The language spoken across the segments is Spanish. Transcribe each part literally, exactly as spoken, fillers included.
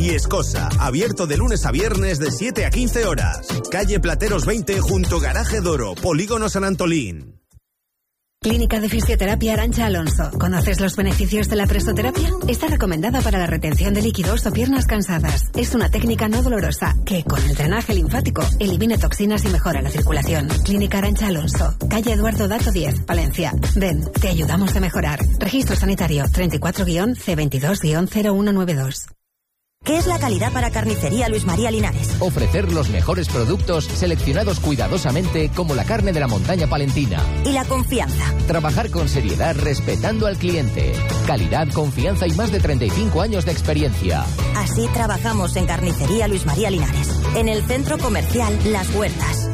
y Escosa, abierto de lunes a viernes de siete a quince horas. Calle Plateros veinte junto Garaje Doro, Polígono San Antolín. Clínica de Fisioterapia Arantxa Alonso. ¿Conoces los beneficios de la presoterapia? Está recomendada para la retención de líquidos o piernas cansadas. Es una técnica no dolorosa que, con el drenaje linfático, elimina toxinas y mejora la circulación. Clínica Arantxa Alonso. Calle Eduardo Dato diez, Palencia. Ven, te ayudamos a mejorar. Registro sanitario treinta y cuatro C veintidós cero uno nueve dos. ¿Qué es la calidad para Carnicería Luis María Linares? Ofrecer los mejores productos seleccionados cuidadosamente como la carne de la montaña palentina. ¿Y la confianza? Trabajar con seriedad respetando al cliente. Calidad, confianza y más de treinta y cinco años de experiencia. Así trabajamos en Carnicería Luis María Linares, en el Centro Comercial Las Huertas.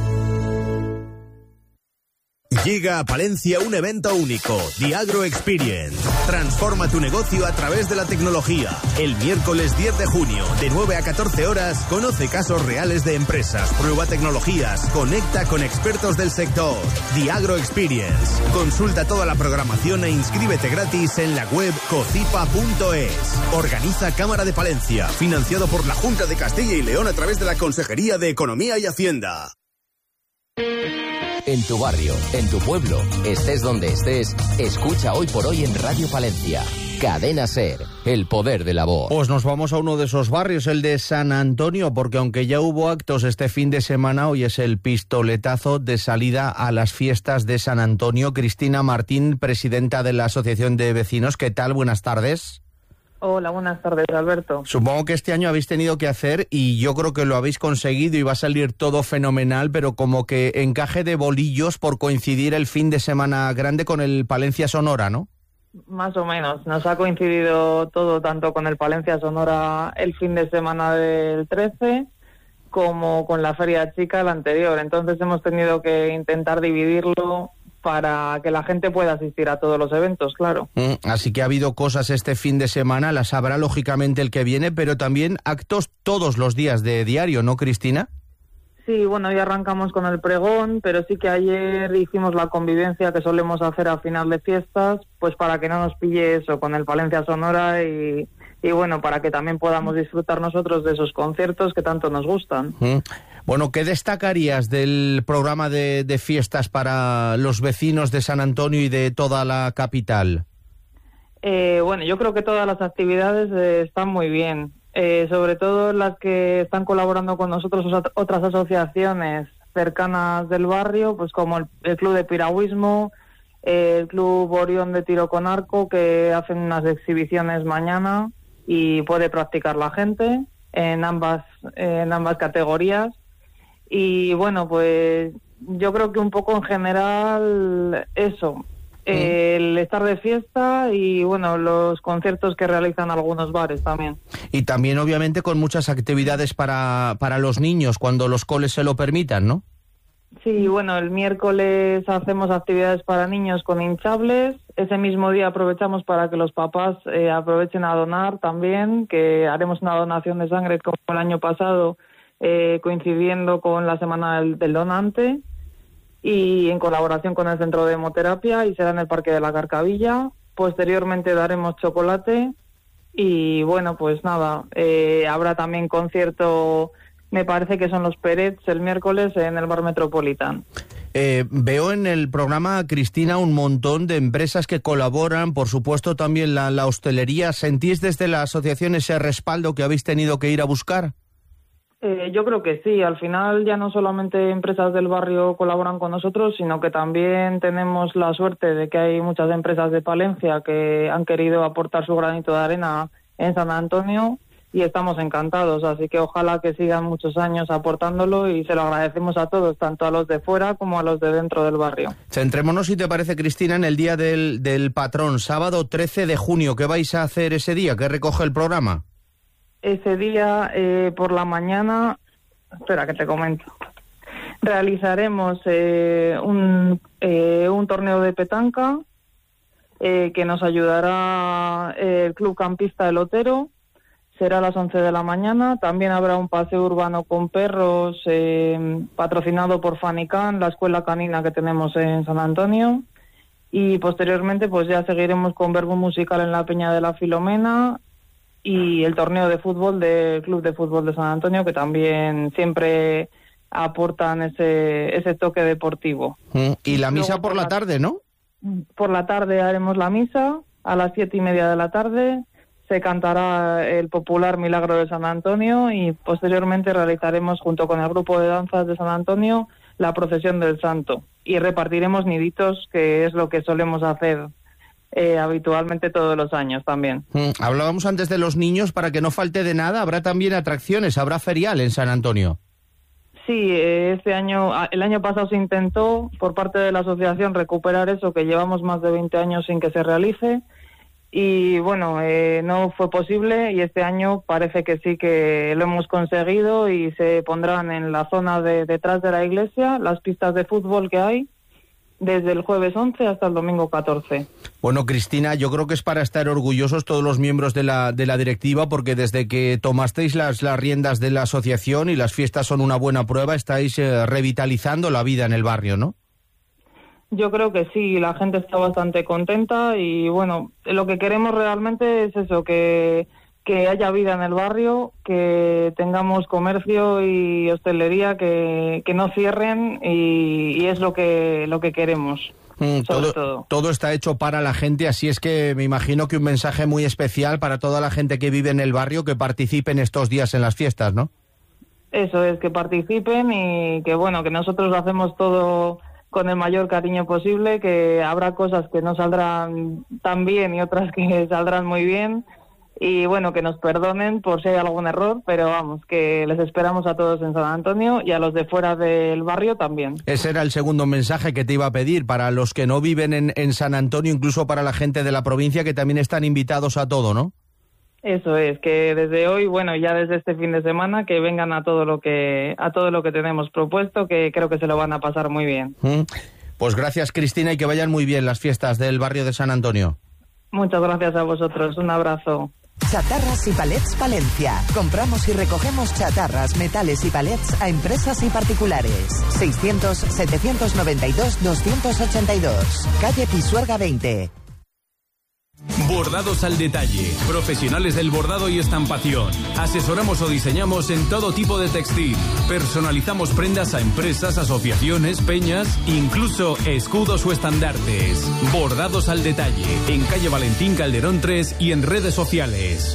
Llega a Palencia un evento único, The Agro Experience. Transforma tu negocio a través de la tecnología. El miércoles diez de junio, de nueve a catorce horas, conoce casos reales de empresas, prueba tecnologías, conecta con expertos del sector. The Agro Experience. Consulta toda la programación e inscríbete gratis en la web cocipa punto es. Organiza Cámara de Palencia, financiado por la Junta de Castilla y León a través de la Consejería de Economía y Hacienda. En tu barrio, en tu pueblo, estés donde estés, escucha Hoy por Hoy en Radio Palencia. Cadena SER, el poder de la voz. Pues nos vamos a uno de esos barrios, el de San Antonio, porque aunque ya hubo actos este fin de semana, hoy es el pistoletazo de salida a las fiestas de San Antonio. Cristina Martín, presidenta de la Asociación de Vecinos, ¿qué tal? Buenas tardes. Hola, buenas tardes, Alberto. Supongo que este año habéis tenido que hacer, y yo creo que lo habéis conseguido y va a salir todo fenomenal, pero como que encaje de bolillos por coincidir el fin de semana grande con el Palencia Sonora, ¿no? Más o menos, nos ha coincidido todo, tanto con el Palencia Sonora el fin de semana del trece, como con la Feria Chica el anterior. Entonces hemos tenido que intentar dividirlo para que la gente pueda asistir a todos los eventos, claro. Mm, así que ha habido cosas este fin de semana, las habrá lógicamente el que viene, pero también actos todos los días de diario, ¿no, Cristina? Sí, bueno, hoy arrancamos con el pregón, pero sí que ayer hicimos la convivencia que solemos hacer a final de fiestas, pues para que no nos pille eso con el Palencia Sonora y, y bueno, para que también podamos disfrutar nosotros de esos conciertos que tanto nos gustan. Mm. Bueno, ¿qué destacarías del programa de, de fiestas para los vecinos de San Antonio y de toda la capital? Eh, bueno, yo creo que todas las actividades eh, están muy bien, eh, sobre todo las que están colaborando con nosotros otras asociaciones cercanas del barrio, pues como el, el Club de Piragüismo, eh, el Club Orión de Tiro con Arco, que hacen unas exhibiciones mañana y puede practicar la gente en ambas, en ambas categorías. Y bueno, pues yo creo que un poco en general eso, eh, el estar de fiesta y bueno, los conciertos que realizan algunos bares también. Y también obviamente con muchas actividades para, para los niños cuando los coles se lo permitan, ¿no? Sí, bueno, el miércoles hacemos actividades para niños con hinchables. Ese mismo día aprovechamos para que los papás eh, aprovechen a donar también, que haremos una donación de sangre como el año pasado, Eh, coincidiendo con la Semana del, del Donante y en colaboración con el Centro de Hemoterapia, y será en el Parque de la Carcavilla. Posteriormente daremos chocolate y bueno, pues nada, eh, habrá también concierto, me parece que son los Perets el miércoles en el Bar Metropolitan. Eh, veo en el programa, Cristina, un montón de empresas que colaboran, por supuesto también la, la hostelería. ¿Sentís desde la asociación ese respaldo que habéis tenido que ir a buscar? Eh, yo creo que sí, al final ya no solamente empresas del barrio colaboran con nosotros, sino que también tenemos la suerte de que hay muchas empresas de Palencia que han querido aportar su granito de arena en San Antonio y estamos encantados, así que ojalá que sigan muchos años aportándolo y se lo agradecemos a todos, tanto a los de fuera como a los de dentro del barrio. Centrémonos, si te parece, Cristina, en el Día del, del Patrón, sábado trece de junio. ¿Qué vais a hacer ese día? ¿Qué recoge el programa? Ese día, eh, por la mañana, espera que te comento, realizaremos eh, un, eh, un torneo de petanca eh, que nos ayudará el Club Campista El Otero, será a las once de la mañana. También habrá un paseo urbano con perros eh, patrocinado por Fanican, la escuela canina que tenemos en San Antonio. Y posteriormente pues ya seguiremos con verbo musical en la Peña de la Filomena. y el torneo de fútbol del Club de Fútbol de San Antonio, que también siempre aportan ese ese toque deportivo. Y la misa Luego, por la tarde, ¿no? Por la tarde haremos la misa, a las siete y media de la tarde se cantará el popular Milagro de San Antonio y posteriormente realizaremos junto con el grupo de danzas de San Antonio la procesión del Santo y repartiremos niditos, que es lo que solemos hacer eh, habitualmente todos los años también. Mm, hablábamos antes de los niños, para que no falte de nada, habrá también atracciones, habrá ferial en San Antonio. Sí, este año, el año pasado se intentó por parte de la asociación recuperar eso, que llevamos más de veinte años sin que se realice, y bueno, eh, no fue posible, y este año parece que sí que lo hemos conseguido y se pondrán en la zona de detrás de la iglesia las pistas de fútbol que hay desde el jueves once hasta el domingo catorce. Bueno, Cristina, yo creo que es para estar orgullosos todos los miembros de la de la directiva, porque desde que tomasteis las, las riendas de la asociación, y las fiestas son una buena prueba, estáis eh, revitalizando la vida en el barrio, ¿no? Yo creo que sí, la gente está bastante contenta y bueno, lo que queremos realmente es eso, que, que haya vida en el barrio, que tengamos comercio y hostelería, que, que no cierren y, y es lo que, lo que queremos. Mm, todo, todo. todo está hecho para la gente, así es que me imagino que un mensaje muy especial para toda la gente que vive en el barrio, que participen estos días en las fiestas, ¿no? Eso es, que participen y que bueno, que nosotros lo hacemos todo con el mayor cariño posible, que habrá cosas que no saldrán tan bien y otras que saldrán muy bien, y bueno, que nos perdonen por si hay algún error, pero vamos, que les esperamos a todos en San Antonio y a los de fuera del barrio también. Ese era el segundo mensaje que te iba a pedir, para los que no viven en, en San Antonio, incluso para la gente de la provincia, que también están invitados a todo, ¿no? Eso es, que desde hoy, bueno, ya desde este fin de semana, que vengan a todo lo que a todo lo que tenemos propuesto, que creo que se lo van a pasar muy bien. Mm. Pues gracias, Cristina, y que vayan muy bien las fiestas del barrio de San Antonio. Muchas gracias a vosotros, un abrazo. Chatarras y palets Palencia. Compramos y recogemos chatarras, metales y palets a empresas y particulares. seiscientos, setecientos noventa y dos, doscientos ochenta y dos. Calle Pisuerga veinte. Bordados al detalle, profesionales del bordado y estampación. Asesoramos o diseñamos en todo tipo de textil. Personalizamos prendas a empresas, asociaciones, peñas, incluso escudos o estandartes. Bordados al detalle, en calle Valentín Calderón tres y en redes sociales.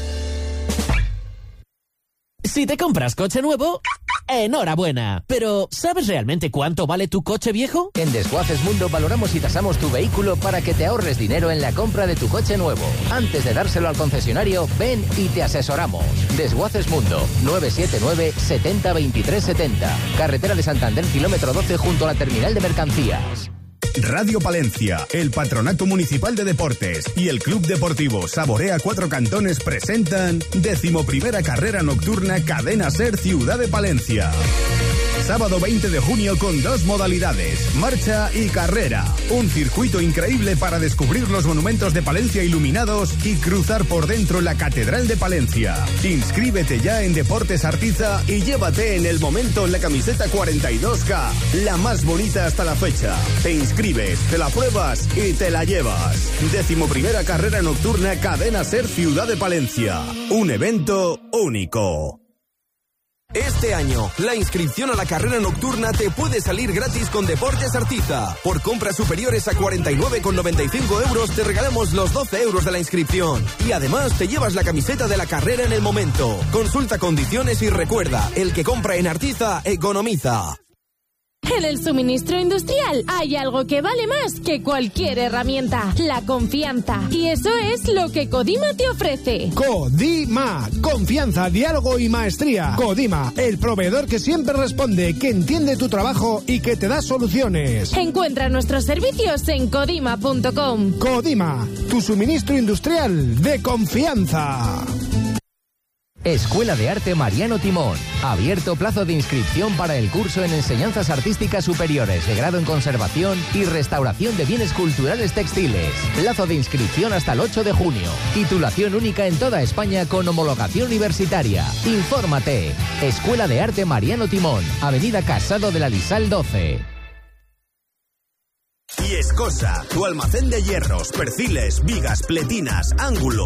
Si te compras coche nuevo, enhorabuena. Pero, ¿sabes realmente cuánto vale tu coche viejo? En Desguaces Mundo valoramos y tasamos tu vehículo para que te ahorres dinero en la compra de tu coche nuevo. Antes de dárselo al concesionario, ven y te asesoramos. Desguaces Mundo, nueve siete nueve, setenta, veintitrés setenta. Carretera de Santander, kilómetro doce, junto a la terminal de mercancías. Radio Palencia, el Patronato Municipal de Deportes y el Club Deportivo Saborea Cuatro Cantones presentan decimoprimera carrera nocturna Cadena Ser Ciudad de Palencia. Sábado veinte de junio con dos modalidades, marcha y carrera. Un circuito increíble para descubrir los monumentos de Palencia iluminados y cruzar por dentro la Catedral de Palencia. Inscríbete ya en Deportes Artiza y llévate en el momento la camiseta cuarenta y dos K, la más bonita hasta la fecha. Te inscribes, te la pruebas y te la llevas. Decimoprimera carrera nocturna Cadena Ser Ciudad de Palencia. Un evento único. Este año, la inscripción a la carrera nocturna te puede salir gratis con Deportes Artiza. Por compras superiores a cuarenta y nueve con noventa y cinco euros te regalamos los doce euros de la inscripción. Y además te llevas la camiseta de la carrera en el momento. Consulta condiciones y recuerda, el que compra en Artiza, economiza. En el suministro industrial hay algo que vale más que cualquier herramienta, la confianza. Y eso es lo que Codima te ofrece. Codima, confianza, diálogo y maestría. Codima, el proveedor que siempre responde, que entiende tu trabajo y que te da soluciones. Encuentra nuestros servicios en codima punto com. Codima, tu suministro industrial de confianza. Escuela de Arte Mariano Timón. Abierto plazo de inscripción para el curso en Enseñanzas Artísticas Superiores de grado en Conservación y Restauración de Bienes Culturales Textiles. Plazo de inscripción hasta el ocho de junio. Titulación única en toda España con homologación universitaria. Infórmate. Escuela de Arte Mariano Timón. Avenida Casado de la Lisal doce. Fiescosa, tu almacén de hierros, perfiles, vigas, pletinas, ángulos.